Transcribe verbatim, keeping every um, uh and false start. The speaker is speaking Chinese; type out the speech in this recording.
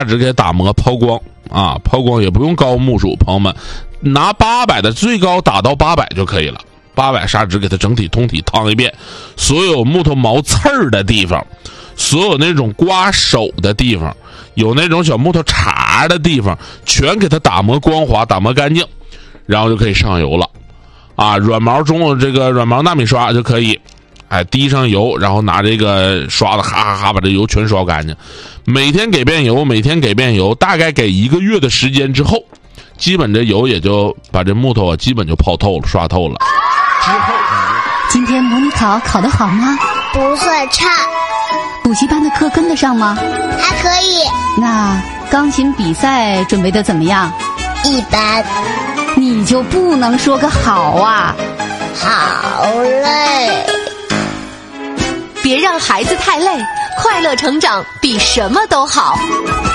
只给打磨抛光啊，抛光也不用高木数，朋友们拿八百的最高打到八百就可以了。八百砂纸给它整体通体烫一遍，所有木头毛刺儿的地方，所有那种刮手的地方，有那种小木头茬的地方，全给它打磨光滑，打磨干净，然后就可以上油了啊。软毛中这个软毛纳米刷就可以，哎，滴上油，然后拿这个刷子哈哈哈把这油全刷干净。每天给遍油，每天给遍油，大概给一个月的时间之后，基本这油也就把这木头啊基本就泡透了，刷透了。之后， 今天模拟考考得好吗？ 不算差。 补习班的课跟得上吗？ 还可以。 那钢琴比赛准备得怎么样？ 一般。 你就不能说个好啊？ 好累。 别让孩子太累，快乐成长比什么都好。